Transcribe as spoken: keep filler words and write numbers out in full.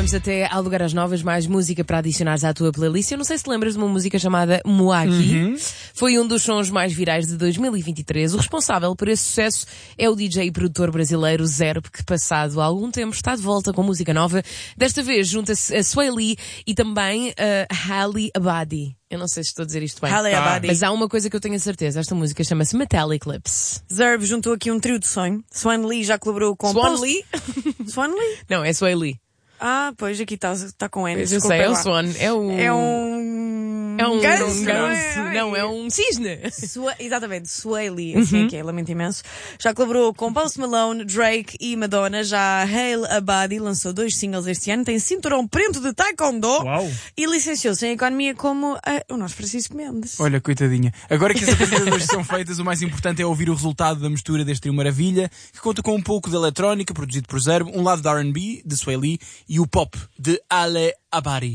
vamos até ao Lugar às Novas, mais música para adicionares à tua playlist. Eu não sei se lembras de uma música chamada Moaki. Uhum. Foi um dos sons mais virais de dois mil e vinte e três. O responsável por esse sucesso é o D J e produtor brasileiro Zerb, que passado algum tempo está de volta com música nova. Desta vez junta-se a Swae Lee e também a Ali Abadi. Eu não sei se estou a dizer isto bem. Ali Abadi. Mas há uma coisa que eu tenho a certeza. Esta música chama-se Metallic Lips. Zerb juntou aqui um trio de sonho. Swae Lee já colaborou com... Swan Post... Lee? Swan Lee? Não, é Swae Lee. Ah, pois, aqui está tá com N. Eu sei, é o Swan. É um... É um... É um ganso, um ganso. Não, é, não, é um cisne. Sua... Exatamente, Swae Lee, assim uhum. que é, lamento imenso. Já colaborou com Post Malone, Drake e Madonna. Já Ali Abadi lançou dois singles este ano. Tem cinturão preto de taekwondo. Uau. E licenciou-se em economia como a... o nosso Francisco Mendes. Olha, coitadinha. Agora que as apresentações são feitas, o mais importante é ouvir o resultado da mistura deste trio maravilha, que conta com um pouco de eletrónica, produzido por Zerb, um lado de R and B, de Swae Lee, e o pop, de Ali Abadi.